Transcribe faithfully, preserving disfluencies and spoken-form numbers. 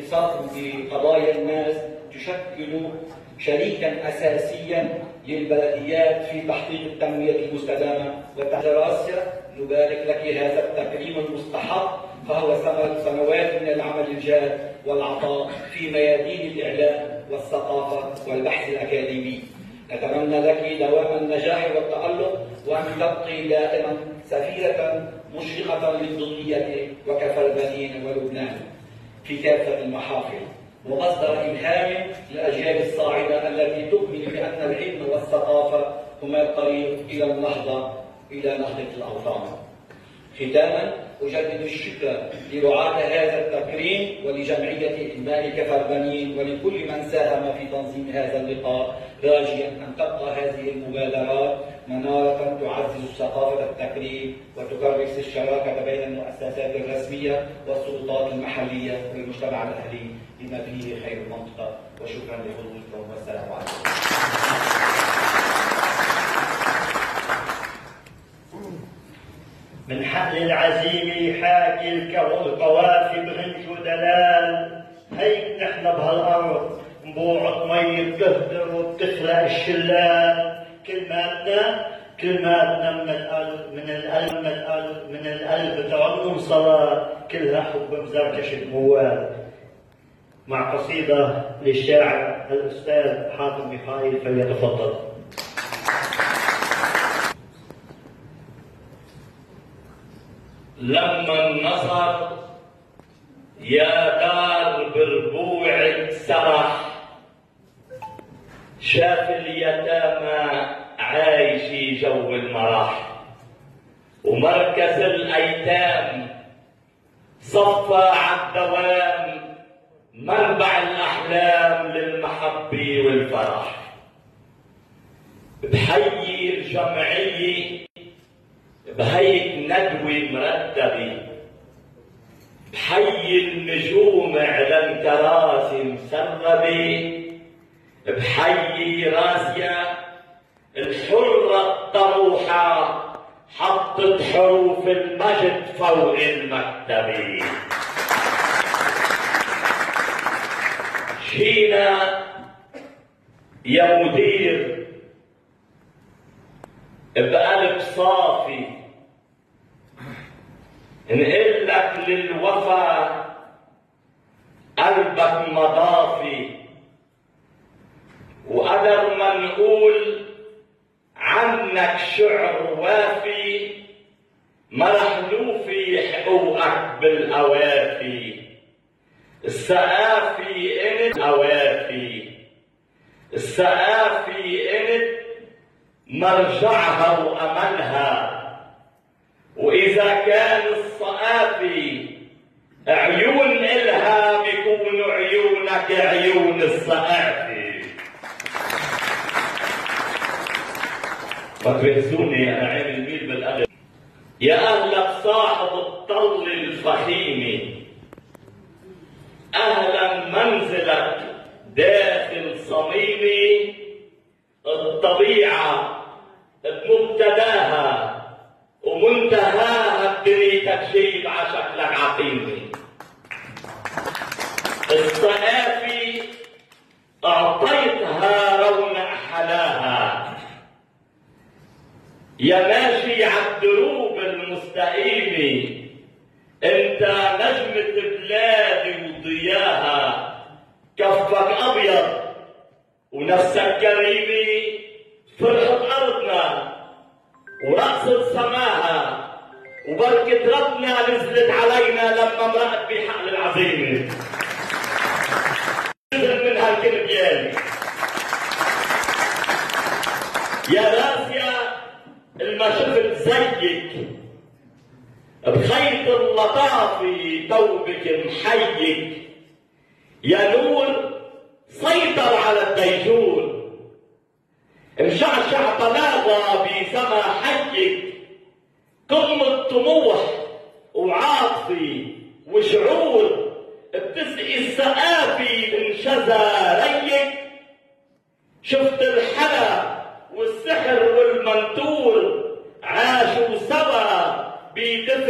واختصاص بقضايا الناس تشكل شريكا أساسيا للبلديات في تحقيق التنمية المستدامة والدراسة. نبارك لك هذا التكريم المستحق، فهو ثمرة سنوات من العمل الجاد والعطاء في ميادين الإعلام والثقافة والبحث الأكاديمي. نتمنى لك دوام النجاح والتألق، وأن تبقي دائما سفيرة مشرقة للدنيا وكفى البنين ولبنان في كافة المحافل، ومصدر إلهام للأجيال الصاعدة التي تؤمن بأن العلم والثقافة هما الطريق إلى النهضة إلى نهضة الأوطان. ختاما أجدد الشكر لرعاة هذا التكريم ولجمعية إنماء كفى البنين ولكل من ساهم في تنظيم هذا اللقاء، راجيا أن تبقى هذه المبادرات منارة تعزز ثقافة التكريم وتكرس الشراكة بين المؤسسات الرسمية والسلطات المحلية والمجتمع الأهلي بما فيه خير المنطقة. وشكرا لحضوركم والسلام عليكم. من حقل العزيمة حاكي القوافي بغنج ودلال، هيك نحن بهالأرض نبوعة مية بتهدر وبتخلق الشلال. كلماتنا كلماتنا من القلب من القلب من القلب من القلب ترنم صلاة، كلها حب مزركش الموال. مع قصيدة للشاعر الأستاذ حاتم ميخائيل، فليتفضل. لما النصر يا دار بربوعك سرح، شاف اليتامى عايشي جو المرح، ومركز الأيتام صفى عالدوام منبع الأحلام للمحبة والفرح. بحيي الجمعية بهيك ندوة مرتبة، بحيي النجوم على الكراسي مسربة، بحيي راسيا الحرة الطروحة حطت حروف المجد فوق المكتبة. شينا يا مدير بقلب صافي، نقول لك للوفا قلبك مضافي، وقدر ما نقول عنك شعر وافي، ما رح نوفي حقوقك بالأوافي. السقافي انت أوافي، السقافي انت مرجعها وأملها، وإذا كان الصقافي عيون إلها بيكون عيونك عيون الصقافي. فتركزوني أنا عين الميل بالأغل. يا أهلا بصاحب الطل الفخيمة، أهلا منزلك داخل صميمي، الطبيعة بمبتداها ومنتهاها بدنيتك جيب عشكلك عقيمة. الصقافي أعطيتها رونق حلاها، يا ماشي عالدروب المستقيمة، انت نجمة بلادي وضياها. كفك أبيض ونفسك كريمة، فرحة أرضنا ورقصة سماها، وبركة ربنا نزلت علينا لما مرقت بحقل العزيمة. نزل من هالكلبيان يا راسيا الما شفت زيك، بخيط اللطافة توبك محيك، يا نور سيطر على الديجور، مشعشع طلاقة بسما حيك، قمة طموح وعاطفي وشعور، بتسقي السقافي انشذا ريك. شفت الحلا والسحر والمنتور عاشوا سوا بدفء